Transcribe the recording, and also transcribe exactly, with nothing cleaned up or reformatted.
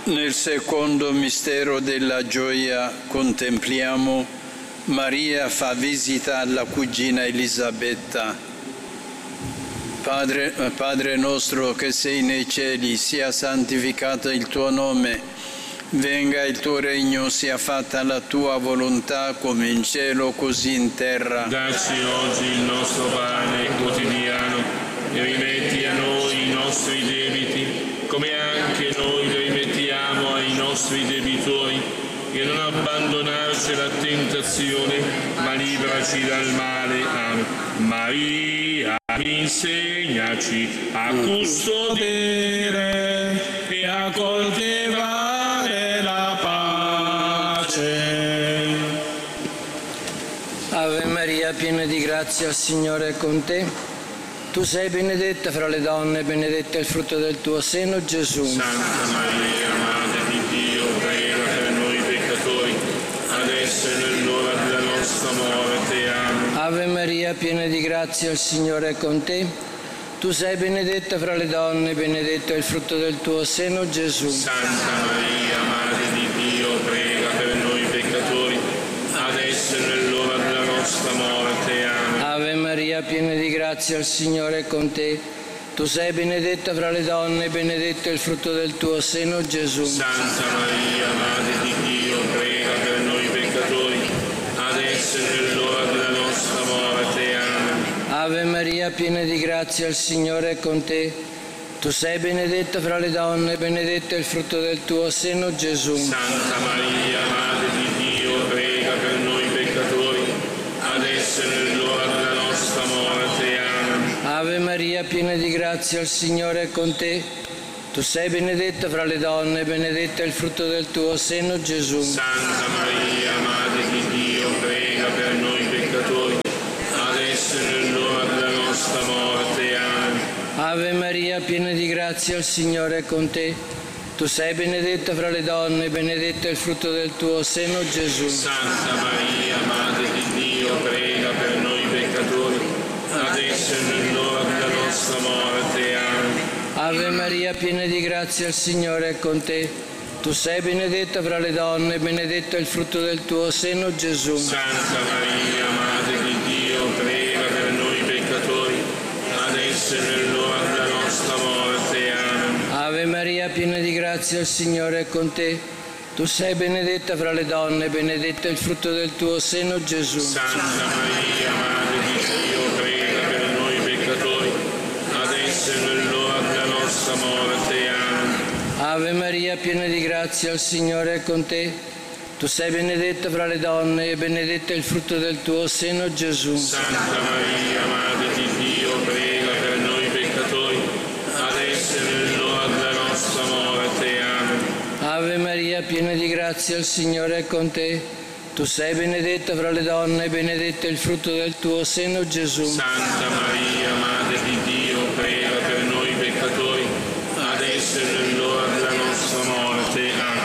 Nel secondo mistero della gioia contempliamo Maria fa visita alla cugina Elisabetta. Padre, Padre nostro che sei nei cieli, sia santificato il tuo nome, venga il tuo regno, sia fatta la tua volontà come in cielo così in terra. Dacci oggi il nostro pane quotidiano e rimetti a noi i nostri debiti, come anche noi li rimettiamo ai nostri debitori, e non abbandonarci alla tentazione, ma liberaci dal male. Amen. Maria, insegnaci a custodire e a coltivare la pace. Ave Maria, piena di grazia, il Signore è con te. Tu sei benedetta fra le donne, benedetto è il frutto del tuo seno, Gesù. Santa Maria, Madre di Dio, prega per noi peccatori, adesso e nell'ora della nostra morte. Amen. Ave Maria, piena di grazia, il Signore è con te. Tu sei benedetta fra le donne, benedetto è il frutto del tuo seno, Gesù. Santa Maria, Madre di Dio, prega per noi peccatori, adesso e nell'ora della nostra morte. Amen. Ave Maria, piena di grazia, il Signore è con te. Tu sei benedetta fra le donne, benedetto è il frutto del tuo seno, Gesù. Santa Maria, Madre di Dio, prega per noi peccatori, adesso e nell'ora della nostra morte. Amen. Ave Maria, piena di grazia, il Signore è con te. Tu sei benedetta fra le donne, benedetto è il frutto del tuo seno, Gesù. Santa Maria, Madre di Dio, prega per noi peccatori, adesso e nell'ora della nostra morte. Amen. Ave Maria, piena di grazia, il Signore è con te. Tu sei benedetta fra le donne, benedetto è il frutto del tuo seno, Gesù. Santa Maria, Madre di Dio, prega per noi peccatori, adesso e nell'ora della nostra morte. Amen. Ave Maria, piena di grazia, il Signore è con te. Tu sei benedetta fra le donne, benedetto è il frutto del tuo seno, Gesù. Santa Maria, Madre di Dio, prega per noi peccatori, adesso e nell'ora della nostra morte. Amen. Ave Maria, piena di grazia, il Signore è con te. Tu sei benedetta fra le donne, benedetto è il frutto del tuo seno, Gesù. Santa Maria, Madre di Dio, prega per noi peccatori, adesso e nell'ora della nostra morte. Amen. Ave Maria, piena di grazia, il Signore è con te. Tu sei benedetta fra le donne, benedetto è il frutto del tuo seno, Gesù. Santa Maria, Madre di Dio, prega per noi peccatori, adesso e nell'ora della nostra morte. Amen. Ave Maria, piena di grazia, il Signore è con te. Tu sei benedetta fra le donne e benedetto è il frutto del tuo seno, Gesù. Santa Maria, Madre di Dio, prega per noi peccatori, adesso e nell'ora della nostra morte. Amen. Ave Maria, piena di grazia, il Signore è con te. Tu sei benedetta fra le donne e benedetto è il frutto del tuo seno, Gesù. Santa Maria,